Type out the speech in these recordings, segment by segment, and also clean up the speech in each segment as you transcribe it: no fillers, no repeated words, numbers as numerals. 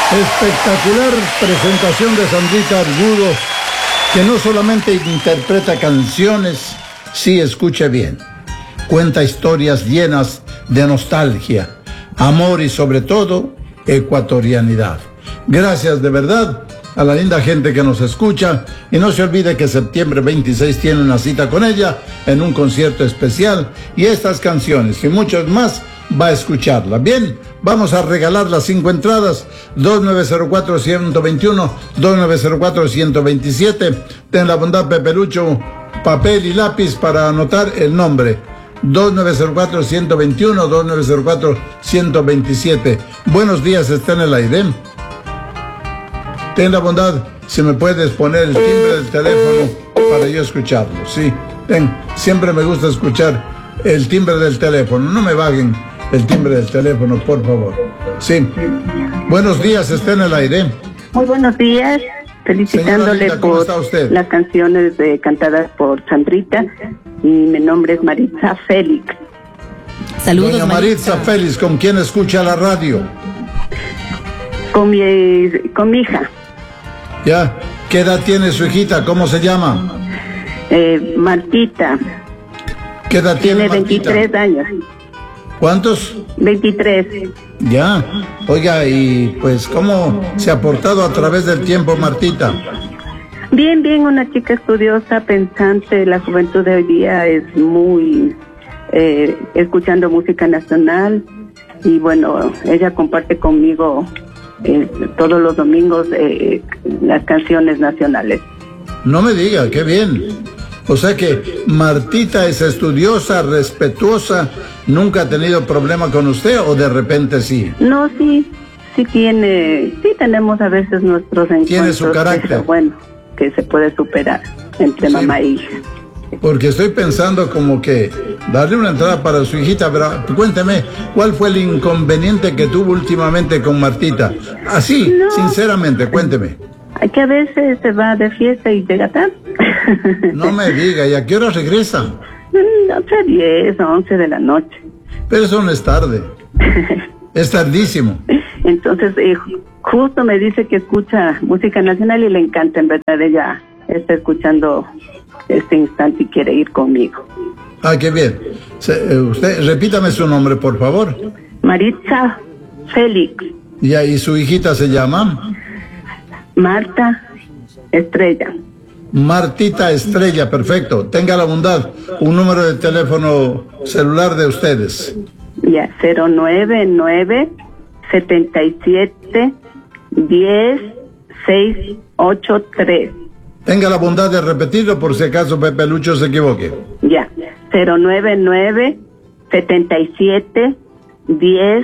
Espectacular presentación de Sandrita Argudo, que no solamente interpreta canciones, sí, escuche bien, cuenta historias llenas de nostalgia, amor y sobre todo ecuatorianidad. Gracias de verdad a la linda gente que nos escucha y no se olvide que septiembre 26 tiene una cita con ella en un concierto especial y estas canciones y muchas más va a escucharla. Bien, vamos a regalar las 5 entradas, 2904-121, 2904-127. Ten la bondad, Pepe Lucho, papel y lápiz para anotar el nombre. 2904-121, 2904-127. Buenos días, está en el aire. Ten la bondad, si me puedes poner el timbre del teléfono para yo escucharlo. Sí, siempre me gusta escuchar el timbre del teléfono. No me bajen el timbre del teléfono, por favor. Sí. Buenos días, está en el aire. Muy buenos días. Felicitándole Linda, ¿cómo por está usted? las canciones cantadas por Sandrita. Y mi nombre es Maritza Félix. Saludos, Doña Maritza Félix, ¿con quién escucha la radio? Con mi hija. ¿Ya? ¿Qué edad tiene su hijita? ¿Cómo se llama? Martita. ¿Qué edad tiene Martita? 23 años. ¿Cuántos? 23. Ya. Oiga, y pues, ¿cómo se ha portado a través del tiempo, Martita? Bien, bien, una chica estudiosa, pensante. La juventud de hoy día es muy escuchando música nacional y bueno, ella comparte conmigo todos los domingos las canciones nacionales. No me diga, qué bien. O sea que Martita es estudiosa, respetuosa, ¿nunca ha tenido problema con usted o de repente sí? No, sí tenemos a veces nuestros encuentros. Tiene su carácter. Pero bueno, que se puede superar entre mamá e hija. Porque estoy pensando como que darle una entrada para su hijita, pero cuénteme, ¿cuál fue el inconveniente que tuvo últimamente con Martita? Así, no, sinceramente, cuénteme. Que a veces se va de fiesta y llega tarde. No me diga, ¿y a qué hora regresa? Entre 10 o 11 de la noche. Pero eso no es tarde. Es tardísimo. Entonces, justo me dice que escucha música nacional y le encanta, en verdad, ella está escuchando este instante y quiere ir conmigo. Ah, qué bien. Usted, repítame su nombre, por favor. Maritza Félix. ¿Y su hijita se llama? Marta Estrella. Martita Estrella, perfecto. Tenga la bondad, un número de teléfono celular de ustedes. Ya, 099 77 10 683. Tenga la bondad de repetirlo por si acaso Pepe Lucho se equivoque. Ya, 099 77 10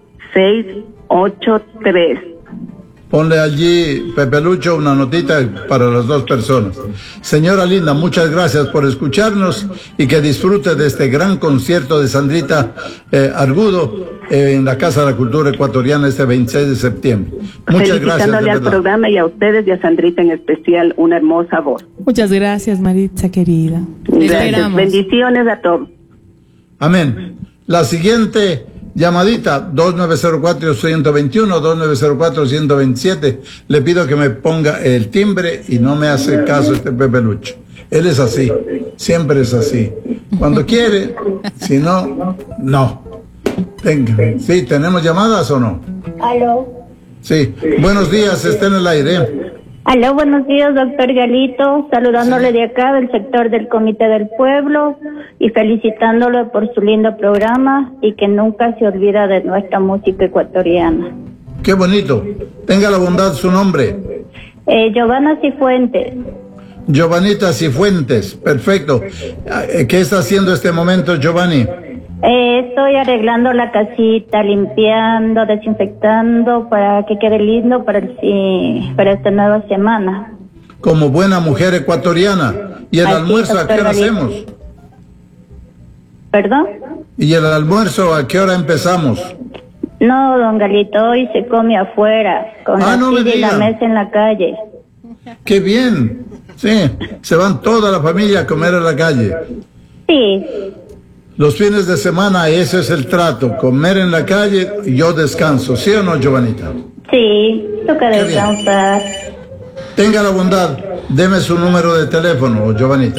683. Ponle allí, Pepe Lucho, una notita para las dos personas. Señora linda, muchas gracias por escucharnos y que disfrute de este gran concierto de Sandrita Argudo en la Casa de la Cultura Ecuatoriana este 26 de septiembre. Muchas gracias. Felicitándole al programa y a ustedes y a Sandrita en especial, una hermosa voz. Muchas gracias, Maritza querida. Gracias. Bendiciones a todos. Amén. La siguiente llamadita, 2904-121, 2904-127. Le pido que me ponga el timbre y no me hace caso este Pepe Lucho. Él es así, siempre es así. Cuando quiere, si no, no. Venga. Sí, ¿tenemos llamadas o no? Aló. Sí. Buenos días, está en el aire. Aló, buenos días, doctor Galito, saludándole de acá del sector del Comité del Pueblo y felicitándole por su lindo programa y que nunca se olvida de nuestra música ecuatoriana. Qué bonito. Tenga la bondad su nombre. Giovanna Cifuentes. Giovanita Cifuentes, perfecto. ¿Qué está haciendo este momento, Giovanni? Estoy arreglando la casita, limpiando, desinfectando para que quede lindo para esta nueva semana. Como buena mujer ecuatoriana. ¿Y el almuerzo a qué hora hacemos? ¿Perdón? ¿Y el almuerzo a qué hora empezamos? No, don Galito, hoy se come afuera, con la silla y la mesa en la calle. ¡Qué bien! Sí, se van toda la familia a comer a la calle. Sí. Los fines de semana ese es el trato, comer en la calle y yo descanso, ¿sí o no, Giovanita? Sí. Toca Qué bien. descansar. Tenga la bondad, deme su número de teléfono, Giovanita.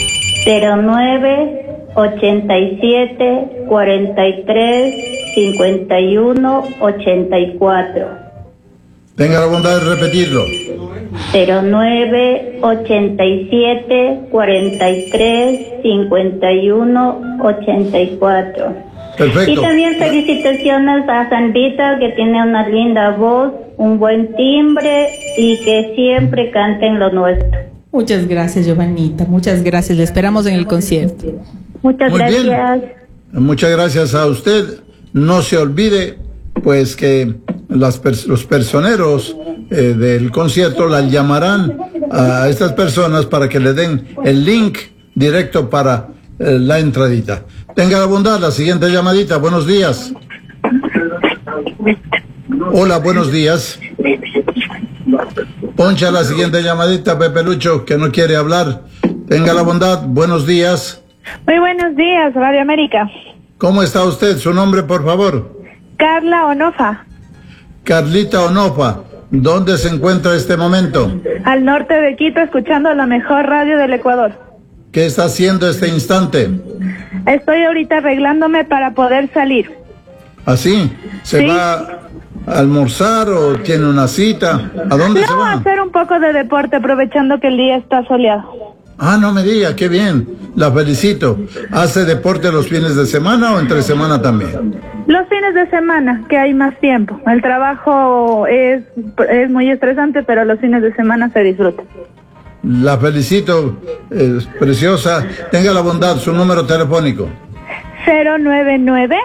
09 87 43 51 84. Tenga la bondad de repetirlo. 09 87 43 51 84. Perfecto. Y también felicitaciones a Sandrita, que tiene una linda voz, un buen timbre y que siempre cante en lo nuestro. Muchas gracias, Giovanita. Muchas gracias. Le esperamos en el concierto. Muchas Muy bien. gracias. Muchas gracias a usted. No se olvide, pues, que los personeros del concierto las llamarán a estas personas para que le den el link directo para la entradita. Tenga la bondad, la siguiente llamadita. Buenos días. Hola, buenos días. Poncha la siguiente llamadita, Pepe Lucho, que no quiere hablar. Tenga la bondad, buenos días. Muy buenos días, Radio América. ¿Cómo está usted? Su nombre, por favor. Carla Onofa, Carlita Onofa, ¿dónde se encuentra este momento? al norte de Quito, escuchando la mejor radio del Ecuador. ¿Qué está haciendo este instante? Estoy ahorita arreglándome para poder salir. ¿Así? ¿Se Sí. va a almorzar o tiene una cita? ¿A dónde se No, va? a hacer un poco de deporte, aprovechando que el día está soleado. Ah, no me diga, qué bien. La felicito. ¿Hace deporte los fines de semana o entre semana también? Los fines de semana, que hay más tiempo. El trabajo es muy estresante, pero los fines de semana se disfruta. La felicito, es preciosa. Tenga la bondad, su número telefónico. 099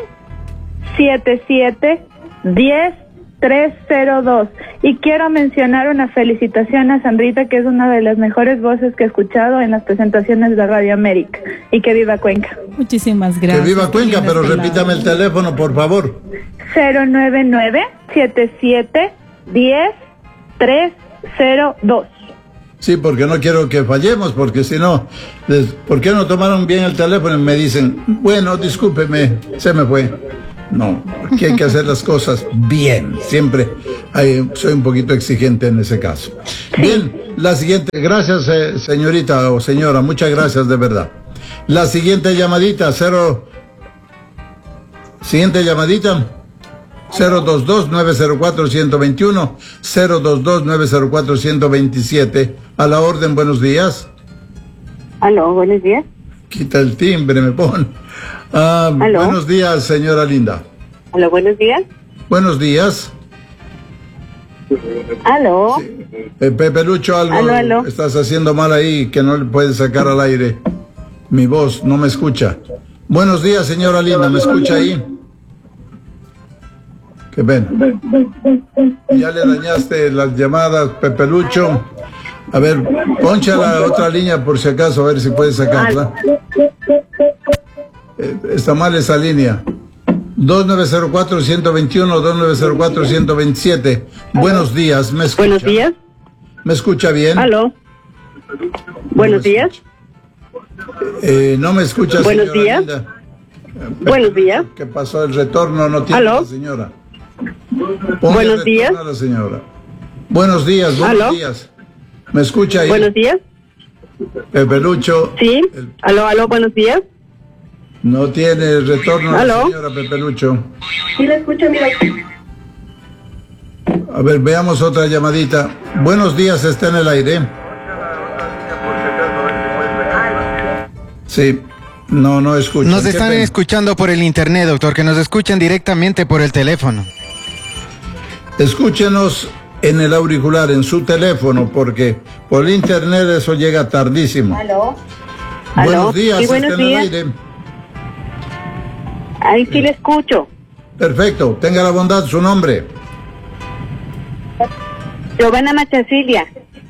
77 10 302. Y quiero mencionar una felicitación a Sandrita, que es una de las mejores voces que he escuchado en las presentaciones de Radio América. Y que viva Cuenca. Muchísimas gracias. Que viva Cuenca, Lindas pero palabras. repítame el teléfono, por favor. 099 77 10 302. Sí, porque no quiero que fallemos, porque si no, ¿por qué no tomaron bien el teléfono? Y me dicen, bueno, discúlpeme, se me fue. No, aquí hay que hacer las cosas bien, siempre soy un poquito exigente en ese caso. Bien, la siguiente, gracias señorita o señora, muchas gracias de verdad. La siguiente llamadita, siguiente llamadita, 022-904-121, 022-904-127, a la orden, buenos días. Aló, buenos días. Quita el timbre, me pone. ¿Aló? Buenos días, señora linda. Aló, buenos días. Buenos días. Aló. Pepe Lucho, algo Aló. estás haciendo mal ahí, que no le puedes sacar al aire. Mi voz no me escucha. Buenos días, señora linda, ¿me escucha ahí? Qué pena. Ya le dañaste las llamadas, Pepe Lucho. A ver, poncha la otra línea por si acaso, a ver si puedes sacarla. Está mal esa línea. 2904-121, 2904-127. Buenos días, ¿me escucha? Buenos días. ¿Me escucha bien? Aló. Buenos días. No me escucha, Buenos señora días. linda. Buenos días. ¿Qué pasó? El retorno no tiene ¿Aló? la señora. Ponle Buenos días. retorno a la señora. Buenos días, buenos ¿Aló? días. ¿Me escucha ahí? Buenos días. Pepe Lucho. Sí. El- Aló, buenos días. No tiene retorno la ¿Aló? señora Pepe Lucho. Sí, la escucho, mira. A ver, veamos otra llamadita. Buenos días, está en el aire. Sí, no escucho. Nos están escuchando por el internet, doctor, que nos escuchen directamente por el teléfono. Escúchenos en el auricular, en su teléfono, porque por el internet eso llega tardísimo. Aló. Buenos días, Sí, buenos está en el días. aire. Ahí sí le escucho. Perfecto, tenga la bondad, su nombre. Giovanna Machacilia.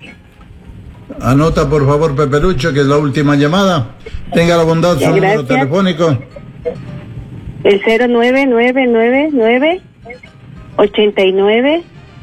Anota por favor, Pepe Lucho, que es la última llamada. Tenga la bondad, su Ya, número gracias. telefónico. El 09999 89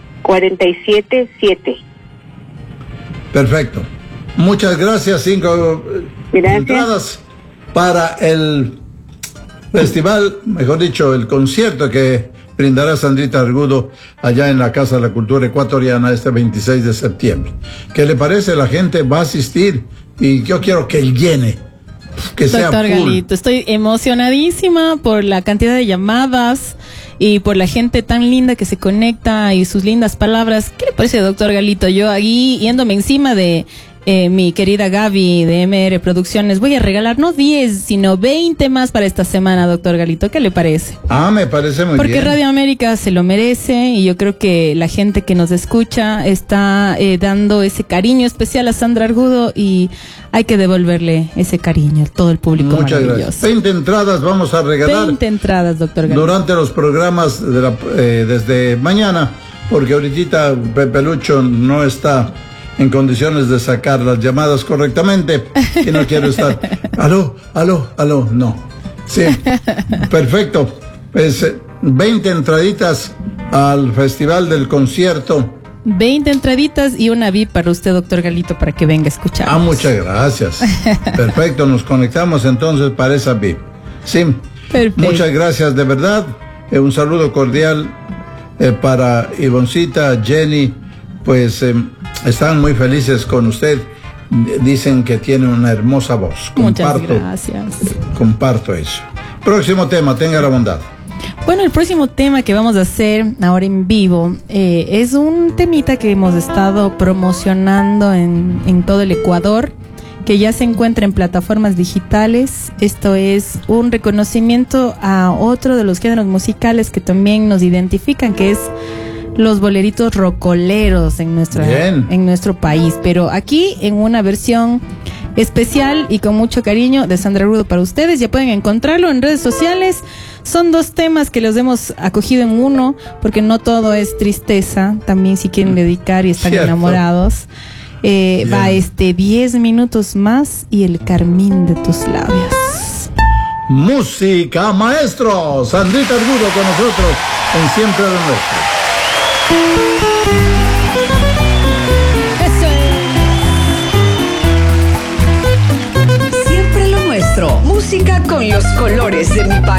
477. Perfecto. Muchas gracias. 5 Gracias. entradas para el festival, mejor dicho, el concierto que brindará Sandrita Argudo allá en la Casa de la Cultura Ecuatoriana este 26 de septiembre. ¿Qué le parece? La gente va a asistir y yo quiero que llene, que sea Doctor full. Galito, estoy emocionadísima por la cantidad de llamadas y por la gente tan linda que se conecta y sus lindas palabras. ¿Qué le parece, doctor Galito? Yo aquí yéndome encima de mi querida Gaby de MR Producciones, voy a regalar no 10, sino 20 más para esta semana, doctor Galito. ¿Qué le parece? Me parece muy bien. Porque Radio América se lo merece y yo creo que la gente que nos escucha está dando ese cariño especial a Sandra Argudo y hay que devolverle ese cariño a todo el público. Muchas maravilloso. gracias. 20 entradas vamos a regalar 20 entradas, doctor Galito. durante los programas desde mañana, porque ahorita Pepe Lucho no está en condiciones de sacar las llamadas correctamente y no quiero estar aló, no. Sí, perfecto. Pues 20 entraditas al Festival del Concierto. 20 entraditas y una VIP para usted, doctor Galito, para que venga a escuchar. Muchas gracias. Perfecto, nos conectamos entonces para esa VIP. Sí, perfecto. Muchas gracias de verdad. Un saludo cordial para Ivoncita, Jenny, pues están muy felices con usted. Dicen que tiene una hermosa voz. Muchas gracias. Comparto eso. Próximo tema, tenga la bondad. Bueno, el próximo tema que vamos a hacer ahora en vivo es un temita que hemos estado promocionando en todo el Ecuador, que ya se encuentra en plataformas digitales. Esto es un reconocimiento a otro de los géneros musicales que también nos identifican, que es los boleritos rocoleros en nuestro país, pero aquí en una versión especial y con mucho cariño de Sandra Argudo para ustedes. Ya pueden encontrarlo en redes sociales. Son dos temas que los hemos acogido en uno, porque no todo es tristeza, también si quieren dedicar y están enamorados. Va 10 minutos más y el carmín de tus labios. Música, maestro. Sandrita Argudo con nosotros en Siempre lo Nuestro. Siempre lo nuestro. Música con los colores de mi país.